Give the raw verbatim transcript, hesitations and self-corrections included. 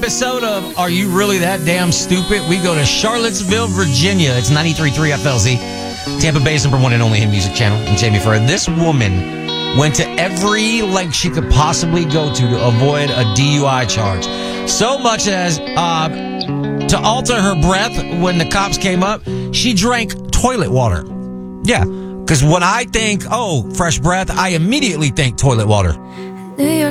episode of Are You Really That Damn Stupid? We go to Charlottesville, Virginia. It's ninety-three point three F L Z, Tampa Bay's number one and only hit music channel. I'm Jamie Ferrer. This woman went to every length she could possibly go to to avoid a D U I charge. So much as uh, to alter her breath when the cops came up, she drank toilet water. Yeah, because when I think, oh, fresh breath, I immediately think toilet water. New York